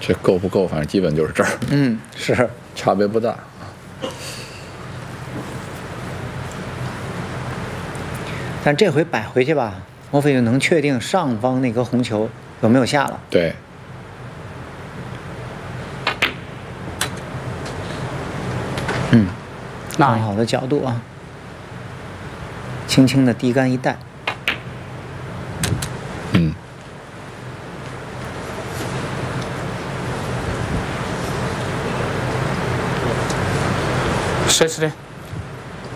这够不够？反正基本就是这儿。 嗯，是， 差别不大。 但这回摆回去吧，莫非就能确定上方那颗红球有没有下了？ 对。 很好的角度啊，轻轻的低杆一带。